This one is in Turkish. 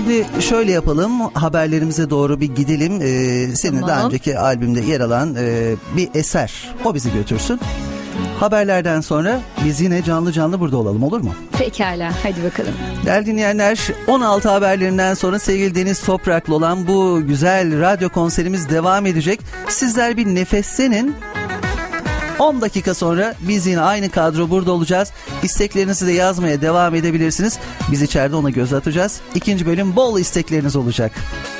Şimdi şöyle yapalım, haberlerimize doğru bir gidelim. Senin Tamam. daha önceki albümde yer alan bir eser, o bizi götürsün. Haberlerden sonra biz yine canlı canlı burada olalım, olur mu? Pekala, hadi bakalım. Değerli dinleyenler, 16 haberlerinden sonra sevgili Deniz Toprak'la olan bu güzel radyo konserimiz devam edecek. Sizler bir nefeslenin. 10 dakika sonra biz yine aynı kadro burada olacağız. İsteklerinizi de yazmaya devam edebilirsiniz. Biz içeride ona göz atacağız. İkinci bölüm bol istekleriniz olacak.